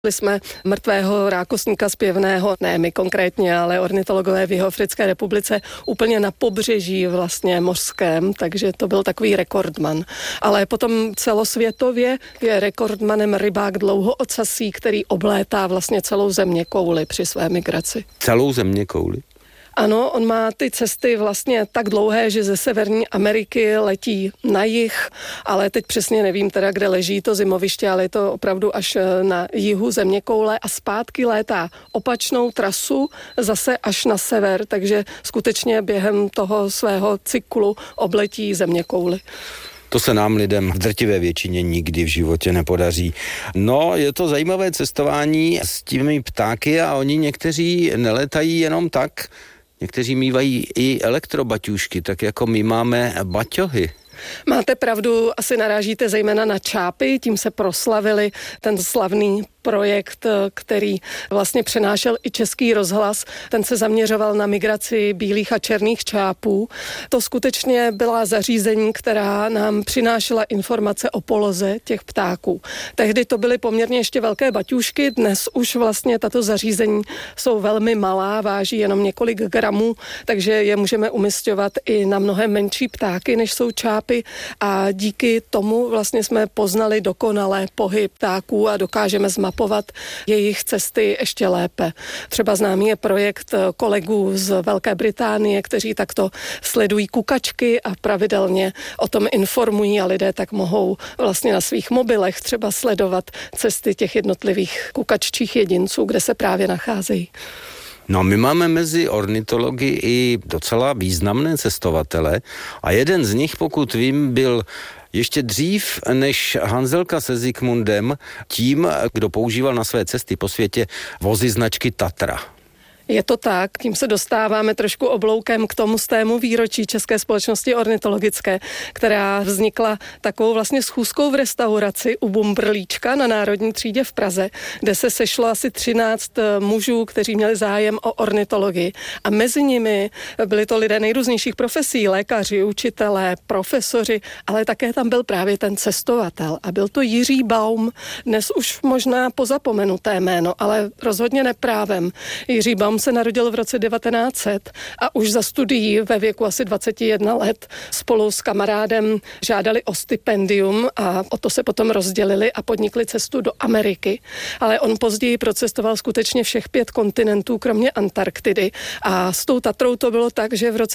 Jsme mrtvého rákosníka zpěvného, ne my konkrétně, ale ornitologové v Jihoafrické republice, úplně na pobřeží vlastně mořském, takže to byl takový rekordman. Ale potom celosvětově je rekordmanem rybák dlouhoocasý, který oblétá vlastně celou zeměkouli při své migraci. Celou zeměkouli? Ano, on má ty cesty vlastně tak dlouhé, že ze Severní Ameriky letí na jih, ale teď přesně nevím teda, kde leží to zimoviště, ale je to opravdu až na jihu zeměkoule a zpátky létá opačnou trasu zase až na sever, takže skutečně během toho svého cyklu obletí zeměkouli. To se nám lidem v drtivé většině nikdy v životě nepodaří. No, je to zajímavé cestování s těmi ptáky a oni někteří neletají jenom tak, někteří mívají i elektrobaťůžky, tak jako my máme baťohy. Máte pravdu, asi narážíte zejména na čápy, tím se proslavili ten slavný projekt, který vlastně přenášel i Český rozhlas. Ten se zaměřoval na migraci bílých a černých čápů. To skutečně byla zařízení, která nám přinášela informace o poloze těch ptáků. Tehdy to byly poměrně ještě velké baťůžky, dnes už vlastně tato zařízení jsou velmi malá, váží jenom několik gramů, takže je můžeme umisťovat i na mnohem menší ptáky, než jsou čápy a díky tomu vlastně jsme poznali dokonale pohyb ptáků a dokážeme zmapovat jejich cesty ještě lépe. Třeba známý je projekt kolegů z Velké Británie, kteří takto sledují kukačky a pravidelně o tom informují a lidé tak mohou vlastně na svých mobilech třeba sledovat cesty těch jednotlivých kukaččích jedinců, kde se právě nacházejí. No, my máme mezi ornitology i docela významné cestovatele a jeden z nich, pokud vím, byl ještě dřív než Hanzelka se Zikmundem tím, kdo používal na své cesty po světě vozy značky Tatra. Je to tak, tím se dostáváme trošku obloukem k tomu stému výročí České společnosti ornitologické, která vznikla takovou vlastně schůzkou v restauraci u Bumbrlíčka na Národní třídě v Praze, kde se sešlo asi 13 mužů, kteří měli zájem o ornitologii. A mezi nimi byli to lidé nejrůznějších profesí, lékaři, učitelé, profesoři, ale také tam byl právě ten cestovatel. A byl to Jiří Baum, dnes už možná pozapomenuté jméno, ale rozhodně neprávem. Jiří Baum se narodil v roce 1900 a už za studií ve věku asi 21 let spolu s kamarádem žádali o stipendium a o to se potom rozdělili a podnikli cestu do Ameriky. Ale on později procestoval skutečně všech 5 kontinentů, kromě Antarktidy. A s tou Tatrou to bylo tak, že v roce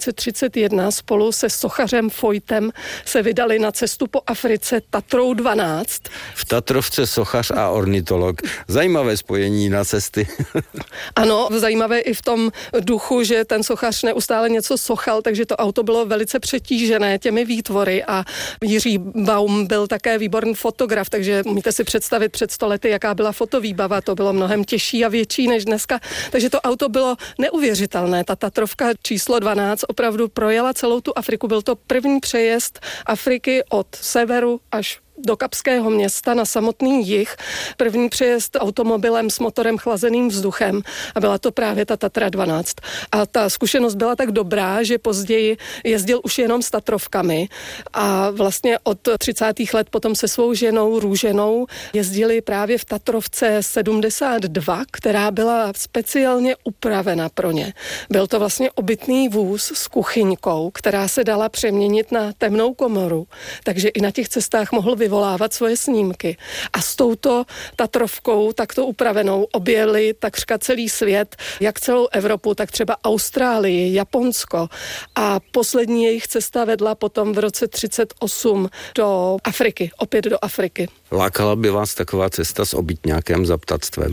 1931 spolu se sochařem Foytem se vydali na cestu po Africe Tatrou 12. V Tatrovce sochař a ornitolog. Zajímavé spojení na cesty. Ano, zajímavé i v tom duchu, že ten sochař neustále něco sochal, takže to auto bylo velice přetížené těmi výtvory a Jiří Baum byl také výborný fotograf, takže umíte si představit před 100 lety, jaká byla fotovýbava, to bylo mnohem těžší a větší než dneska, takže to auto bylo neuvěřitelné. Ta Tatrovka číslo 12 opravdu projela celou tu Afriku, byl to první přejezd Afriky od severu až do Kapského města na samotný jih. První přejezd automobilem s motorem chlazeným vzduchem a byla to právě ta Tatra 12. A ta zkušenost byla tak dobrá, že později jezdil už jenom s Tatrovkami a vlastně od 30. let potom se svou ženou Růženou jezdili právě v Tatrovce 72, která byla speciálně upravena pro ně. Byl to vlastně obytný vůz s kuchyňkou, která se dala přeměnit na temnou komoru, takže i na těch cestách mohl vyvolávat svoje snímky. A s touto Tatrovkou takto upravenou objeli takřka celý svět, jak celou Evropu, tak třeba Austrálii, Japonsko. A poslední jejich cesta vedla potom v roce 38 do Afriky, opět do Afriky. Lákala by vás taková cesta s obytňákem za ptactvem?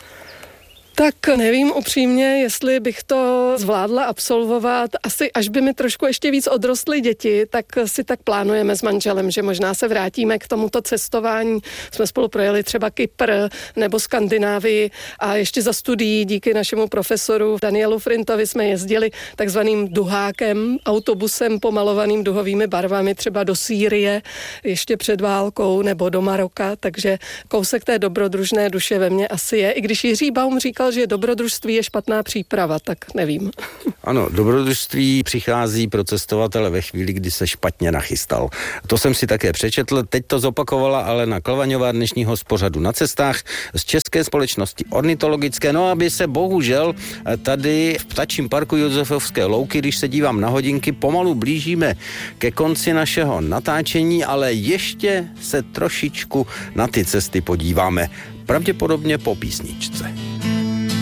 Tak nevím upřímně, jestli bych to zvládla absolvovat. Asi až by mi trošku ještě víc odrostly děti, tak si tak plánujeme s manželem, že možná se vrátíme k tomuto cestování. Jsme spolu projeli třeba Kypr nebo Skandinávii a ještě za studií díky našemu profesoru Danielu Frintovi jsme jezdili takzvaným duhákem, autobusem pomalovaným duhovými barvami třeba do Sýrie ještě před válkou nebo do Maroka, takže kousek té dobrodružné duše ve mně asi je. I když Jiří Baum říkal říkal, že dobrodružství je špatná příprava, tak nevím. Ano, dobrodružství přichází pro cestovatele ve chvíli, kdy se špatně nachystal. To jsem si také přečetl, teď to zopakovala Alena Klvaňová dnešního z pořadu Na cestách z České společnosti ornitologické. No, aby se bohužel tady v ptačím parku Josefovské louky, když se dívám na hodinky, pomalu blížíme ke konci našeho natáčení, ale ještě se trošičku na ty cesty podíváme. Pravděpodobně po písničce.